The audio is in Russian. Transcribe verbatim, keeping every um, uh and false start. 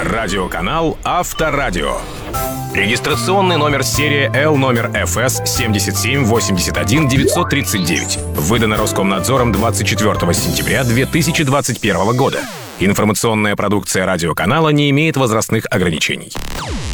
Радиоканал Авторадио. Регистрационный номер серии Л номер эф эс семь семь восемь один девять три девять. Выдано Роскомнадзором двадцать четвёртого сентября две тысячи двадцать первого года. Информационная продукция радиоканала не имеет возрастных ограничений.